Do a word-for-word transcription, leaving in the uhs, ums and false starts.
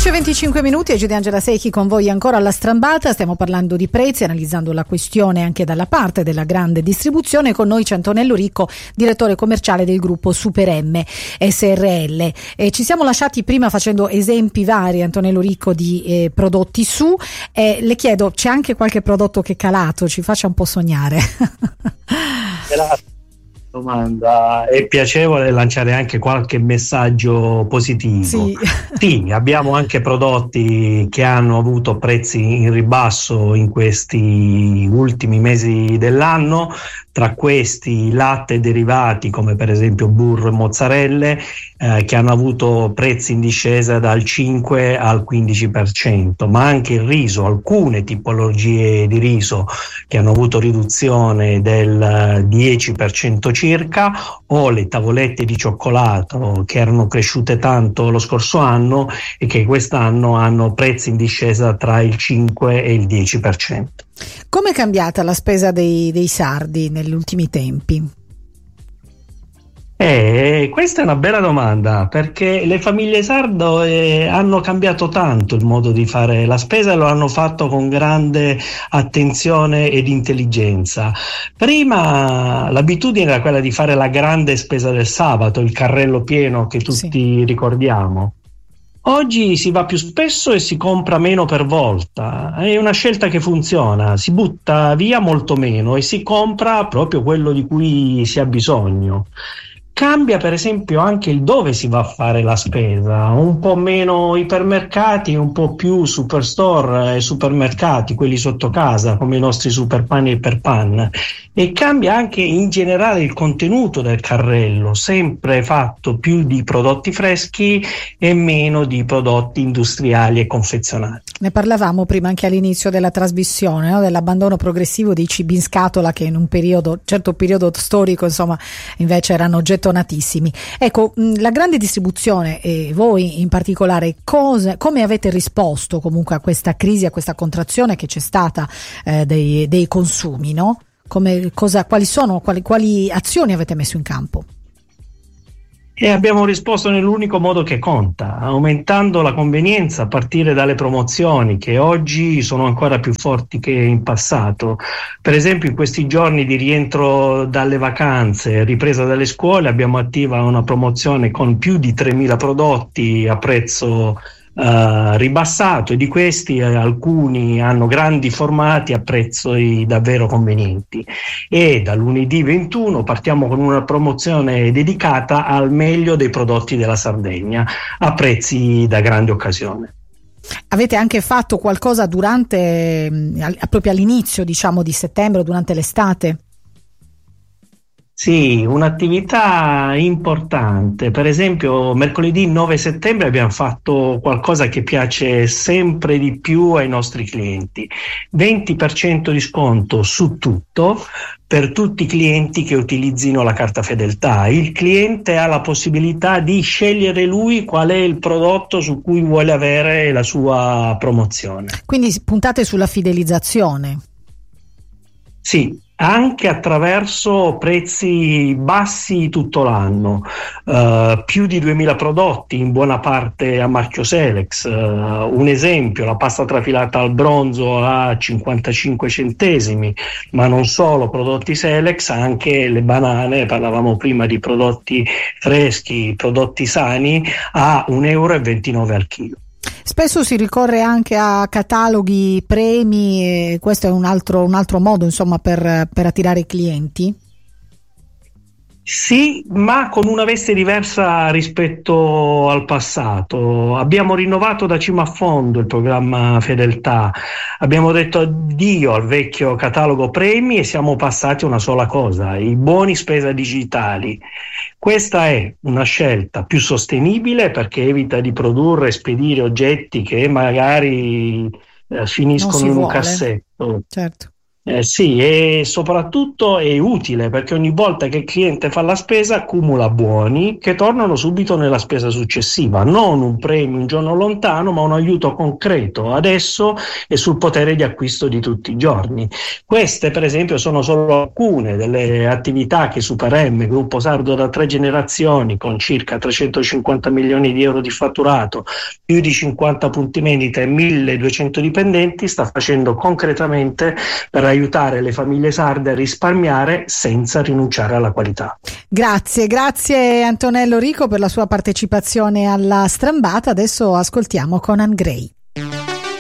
undici e venticinque minuti, Egidio Angela Secchi con voi ancora alla Strambata. Stiamo parlando di prezzi, analizzando la questione anche dalla parte della grande distribuzione. Con noi c'è Antonello Ricco, direttore commerciale del gruppo Super M S R L. E ci siamo lasciati prima facendo esempi vari, Antonello Ricco, di eh, prodotti su. Eh, le chiedo, c'è anche qualche prodotto che è calato? Ci faccia un po' sognare. Grazie. Domanda. È piacevole lanciare anche qualche messaggio positivo. Sì. Sì, abbiamo anche prodotti che hanno avuto prezzi in ribasso in questi ultimi mesi dell'anno. Tra questi latte e derivati, come per esempio burro e mozzarelle, eh, che hanno avuto prezzi in discesa dal cinque al quindici per cento, ma anche il riso, alcune tipologie di riso che hanno avuto riduzione del dieci per cento circa, o le tavolette di cioccolato che erano cresciute tanto lo scorso anno e che quest'anno hanno prezzi in discesa tra il cinque e il dieci per cento. Come è cambiata la spesa dei, dei sardi negli ultimi tempi? Eh, questa è una bella domanda, perché le famiglie sardo eh, hanno cambiato tanto il modo di fare la spesa e lo hanno fatto con grande attenzione ed intelligenza. Prima l'abitudine era quella di fare la grande spesa del sabato, il carrello pieno che tutti sì. ricordiamo. Oggi si va più spesso e si compra meno per volta, è una scelta che funziona, si butta via molto meno e si compra proprio quello di cui si ha bisogno. Cambia per esempio anche il dove si va a fare la spesa, un po' meno ipermercati, un po' più superstore e supermercati, quelli sotto casa come i nostri Superpan e Iperpan, e cambia anche in generale il contenuto del carrello, sempre fatto più di prodotti freschi e meno di prodotti industriali e confezionati. Ne parlavamo prima anche all'inizio della trasmissione, no? Dell'abbandono progressivo dei cibi in scatola che in un periodo, certo periodo storico, insomma, invece erano gettonatissimi. Ecco, la grande distribuzione e voi in particolare, cosa, come avete risposto comunque a questa crisi, a questa contrazione che c'è stata eh, dei, dei consumi, no? Come, cosa, quali sono, quali, quali azioni avete messo in campo? E abbiamo risposto nell'unico modo che conta, aumentando la convenienza a partire dalle promozioni che oggi sono ancora più forti che in passato. Per esempio in questi giorni di rientro dalle vacanze, ripresa dalle scuole, abbiamo attiva una promozione con più di tremila prodotti a prezzo Uh, ribassato, e di questi eh, alcuni hanno grandi formati a prezzi davvero convenienti. E da lunedì ventuno partiamo con una promozione dedicata al meglio dei prodotti della Sardegna a prezzi da grande occasione. Avete anche fatto qualcosa durante, proprio all'inizio diciamo di settembre, durante l'estate? Sì, un'attività importante. Per esempio, mercoledì nove settembre abbiamo fatto qualcosa che piace sempre di più ai nostri clienti. venti per cento di sconto su tutto per tutti i clienti che utilizzino la carta fedeltà. Il cliente ha la possibilità di scegliere lui qual è il prodotto su cui vuole avere la sua promozione. Quindi puntate sulla fidelizzazione. Sì, anche attraverso prezzi bassi tutto l'anno, uh, più di duemila prodotti, in buona parte a marchio Selex. Uh, un esempio, la pasta trafilata al bronzo a cinquantacinque centesimi, ma non solo prodotti Selex, anche le banane, parlavamo prima di prodotti freschi, prodotti sani, a un euro e ventinove al chilo. Spesso si ricorre anche a cataloghi, premi, e questo è un altro, un altro modo insomma per, per attirare i clienti? Sì, ma con una veste diversa rispetto al passato. Abbiamo rinnovato da cima a fondo il programma Fedeltà, abbiamo detto addio al vecchio catalogo premi e siamo passati a una sola cosa, i buoni spesa digitali. Questa è una scelta più sostenibile perché evita di produrre e spedire oggetti che magari eh, finiscono in vuole. un cassetto. Certo. Eh sì, e soprattutto è utile perché ogni volta che il cliente fa la spesa accumula buoni che tornano subito nella spesa successiva, non un premio un giorno lontano, ma un aiuto concreto adesso e sul potere di acquisto di tutti i giorni. Queste, per esempio, sono solo alcune delle attività che Super-M, Gruppo Sardo da tre generazioni, con circa trecentocinquanta milioni di euro di fatturato, più di cinquanta punti vendita e milleduecento dipendenti, sta facendo concretamente per aiutare le famiglie sarde a risparmiare senza rinunciare alla qualità. Grazie, grazie Antonello Rico per la sua partecipazione alla Strambata. Adesso ascoltiamo Conan Gray.